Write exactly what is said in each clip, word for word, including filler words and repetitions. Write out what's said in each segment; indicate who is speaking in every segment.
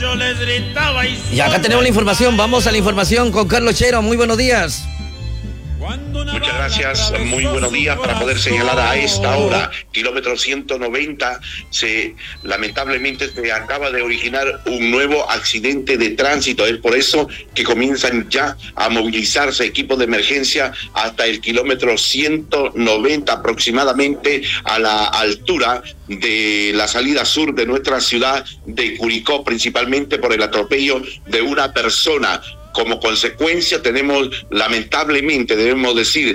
Speaker 1: Y acá tenemos la información, vamos a la información con Carlos Chero, muy buenos días.
Speaker 2: Muchas gracias, muy buenos días. Para poder señalar a esta hora, kilómetro ciento noventa, se lamentablemente se acaba de originar un nuevo accidente de tránsito. Es por eso que comienzan ya a movilizarse equipos de emergencia hasta el kilómetro ciento noventa, aproximadamente a la altura de la salida sur de nuestra ciudad de Curicó, principalmente por el atropello de una persona. Como consecuencia tenemos, lamentablemente, debemos decir,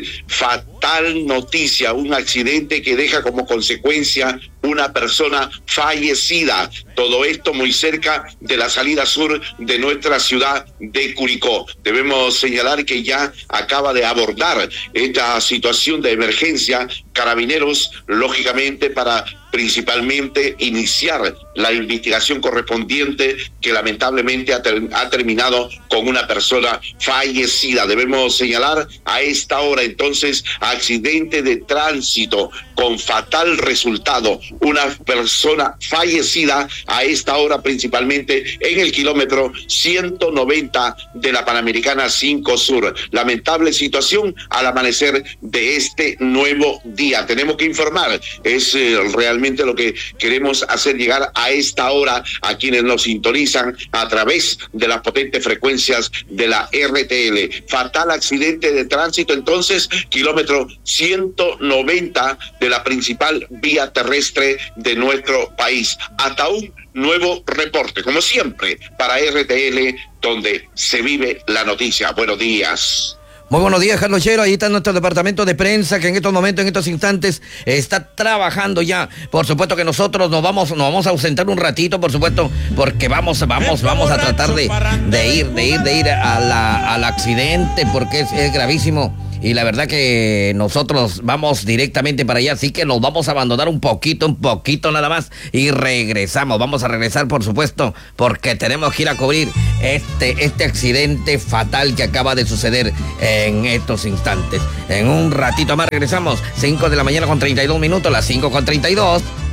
Speaker 2: fatal noticia, un accidente que deja como consecuencia una persona fallecida. Todo esto muy cerca de la salida sur de nuestra ciudad de Curicó. Debemos señalar que ya acaba de abordar esta situación de emergencia Carabineros, lógicamente para principalmente iniciar la investigación correspondiente que lamentablemente ha, ter- ha terminado con una persona fallecida. Debemos señalar a esta hora entonces accidente de tránsito con fatal resultado, una persona fallecida a esta hora principalmente en el kilómetro ciento noventa de la Panamericana cinco Sur. Lamentable situación al amanecer de este nuevo día. Tenemos que informar, es eh, realmente lo que queremos hacer llegar a esta hora a quienes nos sintonizan a través de las potentes frecuencias de la R T L. Fatal accidente de tránsito entonces, kilómetro ciento noventa de la principal vía terrestre de nuestro país. Hasta un nuevo reporte, como siempre, para R T L, donde se vive la noticia. Buenos días.
Speaker 1: Muy buenos días, Carlos Chero. Ahí está nuestro departamento de prensa que en estos momentos, en estos instantes, está trabajando ya. Por supuesto que nosotros nos vamos, nos vamos a ausentar un ratito, por supuesto, porque vamos, vamos, vamos a tratar de, de ir, de ir, de ir a la, al accidente, porque es, es gravísimo. Y la verdad que nosotros vamos directamente para allá, así que nos vamos a abandonar un poquito, un poquito nada más y regresamos. Vamos a regresar, por supuesto, porque tenemos que ir a cubrir este, este accidente fatal que acaba de suceder en estos instantes. En un ratito más regresamos, cinco de la mañana con treinta y dos minutos, las cinco con treinta y dos.